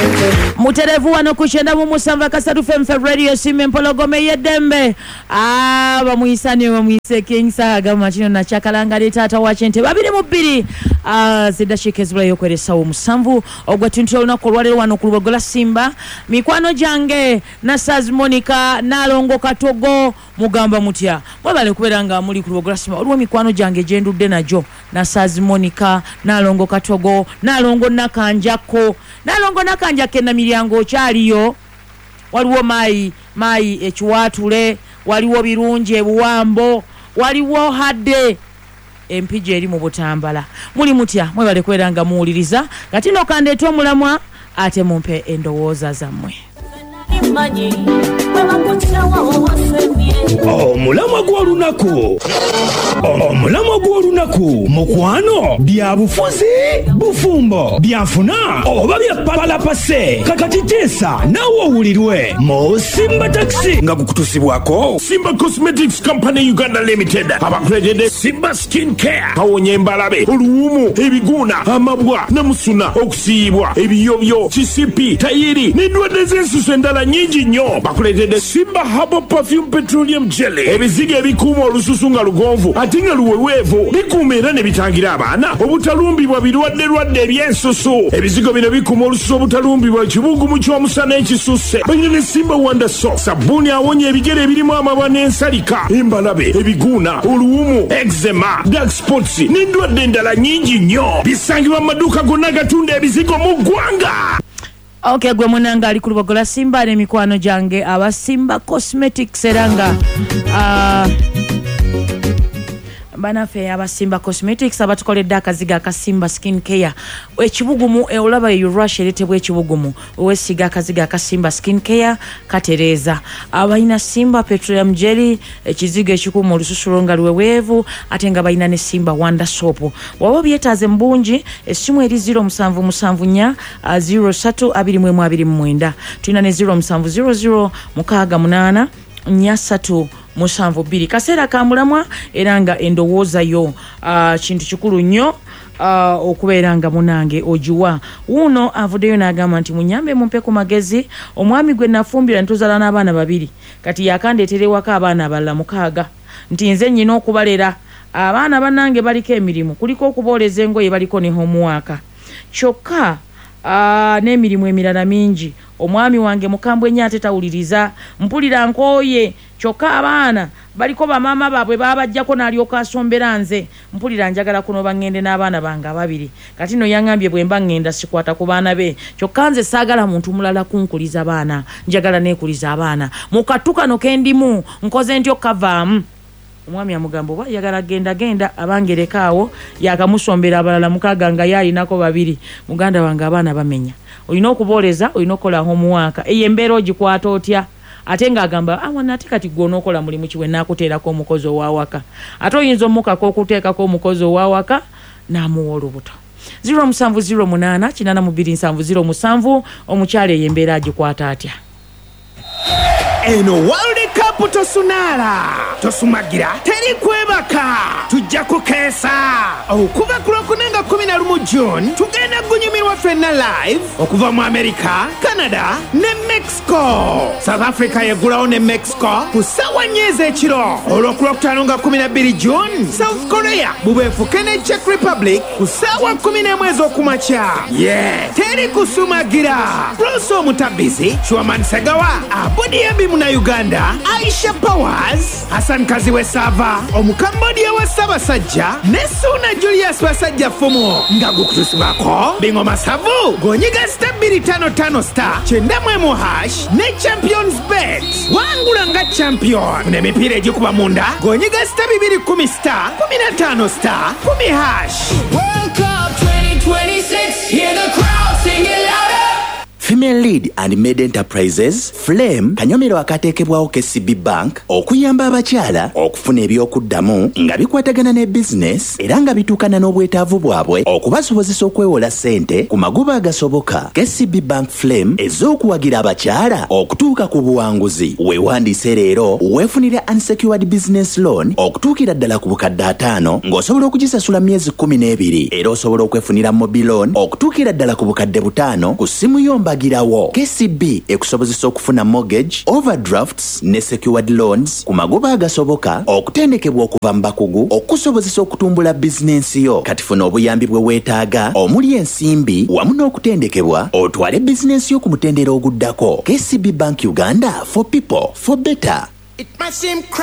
Muterevu wano kuchenda mu Musamba Kasatu FM Radio Simen Pologome yedembe bamuyise King Saga machino na chakalanga litata wachente babiri mu bbiri zidashikizibwa yokwelesa omusanvu ogwa tuntu olunako lwalero wano ku Lubogola Simba mikwano jange na Saz Monica nalongo Katogo mugamba mutya mwabale kuberanga muri ku Lubogola Simba olwo mikwano jange jendudde najo na Saz Monica nalongo Katogo nalongo nakanjako na milyango kyaliyo waliwo mai ekiwatule waliwo birunje buwambo waliwo hadde empije eri mu Butambala muli mutya mwebale kweranga muwuliriza katino kandeetwa omulamwa ate mumpe endowooza zammwe omulamwa gw'olunaku mukwano bya bufuzi bufumbo byafuna oba bya palapase kakati teesa nawe owulirwe mu Simba Taxi nga kukutusibwako Simba Cosmetics Company Uganda Limited abakuleetedde Simba Skin Care bawonya embalabe oluwumu ebiguuna amabwa namusuna okusiyibwa ebiyobyo kisipi tayiri n'endwadde z'ensusu endala nyingi nnyo bakuleetedde Simba Herbal Perfume Petroleum Jelly ebizigo ebikuuma olususu nga lugonvu ate nga luweweevu bikuuma era ne bitangira abaana obutalumbibwa birwadde eby'ensusu ebizigo bino bikuuma olususu obutalumbibwa ekibugumu ky'omusana ekisusse balina ne Simba Wonder Soap sabbuuni awonya ebigere ebirimu amabwa n'ensalika embalabe ebiguuna oluwumu eczema dark spots n'endwadde endala nyingi nnyo bisangibwa mu maduuka gonna agatunda ebizigo mu ggwanga. Okay, gwe munanga ali ku Lubogola Simba ne mikwano jange aba Simba Cosmetics eranga banafe aba Simba Cosmetics abatukoledde akaziga aka Simba Skin Care ekibugumu olaba Rush eretebwa ekibugumu owesiga akaziga aka Simba Skin Care katereza abayina Simba Petroleum Jelly ekizigo ekikuuma olususu longa luweweevu ate nga bayina ne Simba Wonder Soap waba byetaaze mbungi essimu eri 0774 032229 tulina ne 0700 68 43 72 kaseera kamulamwa era nga endowooza yo kintu kikulu nnyo okubeera nga munange ojiwa uno avuddeyo n'agamba nti munyambe mumpe ku magezi omwami gwe nafumbira ntuzala n'abaana babiri kati yakandeetera ewaka abaana abalala 6 nti nze nnyina okubalera abaana bannange baliko emirimu kuliko okubooleza engoye baliko ne homework kyokka n'emirimu emirala mingi omwami wange mukambwe nnyo ate tawuliriza mpulira nkooye kyokka abaana baliko bamaama baabwe babajjako n'alyoka asombera nze mpulira njagala kuno bangende n'abaana bange ababiri kati no yaŋŋambye bwe mba ŋŋenda sikwata ku baana be kyokka nze saagala muntu mulala kunkuliza baana njagala neekuliza abaana mu kattukano ke ndimu nkoze ntyo kavaamu omwami amugamba oba yagala genda abangerekaawo yakamusombera abalala 6 nga yalinako 2 muganda wange abaana bamenya olina okubooleza olina okukola homework eyo embeera ogikwata otya ate ng'agamba ate kati gwe onookola mulimu kiwe naakuteerako omukozi owawaka ate oyinza omukako okuteekako omukozi owawaka n'amuwa olubuto 0708 omukyala eyo embeera agikwata atya eno World Cup tosumagira teri kwebaka tujja kukeesa okuva ku Lwokunenga 11 June tugenda kunyumirwa ffenna live okuva mu America, Canada ne Mexico. South Africa yeggulawo ne Mexico ku ssaawa 4 ez'ekiro. Olw'okulwokutaano nga 12 June South Korea bubeefuke ne Czech Republic ku ssaawa 11 ez'okumakya. Teri kusumagira. Bruce Omutabizi, Chwaman Segawa, Abudi muna Uganda, Aisha Powers, Hassan Kaziwe Sava, Omukambodia wa Sabasajja, Nesuna Julius Wasajja Fumo, nga gukutusibako, Bingo Masavu, Gonyiga star 255 star, Chendamwemu hash, ne Champions Bet. Wangula nga champion. Ne mipira ejikuba munda, Gonyiga star 210 star, 15 star, 10 hash. World Cup 2026, hear the crowd sing it louder. Female Lead and Maid Enterprises Flame kanyomero akateekebwawo KCB Bank okuyamba abakyala okufuna ebyokuddamu nga bikwatagana ne business era nga bituukana n'obwetaavu bwabwe okubasobozesa okwewola ssente ku magoba agasoboka. KCB Bank Flame ez'okuwagira abakyala okutuuka ku buwanguzi. Weewandiise leero weefunire unsecured business loan okutuukira ddala ku bukadde 5 ng'osobola okugisasula myezi 12 era osobola okwefunira mobile loan okutuukira ddala ku bukadde 5 ku ssimu yo mbagira okumalirawo. KCB ekusobozesa okufuna mortgage, overdrafts ne secured loans ku magoba agasoboka, okutendekebwa okuva mu bakugu, okusobozesa okutumbula bizinensi yo. Kati funa obuyambi bwe weetaaga omuli ensimbi wamu n'okutendekebwa otwale bizinensi yo ku mutendera oguddako. KCB Bank Uganda, for people, for better. It might seem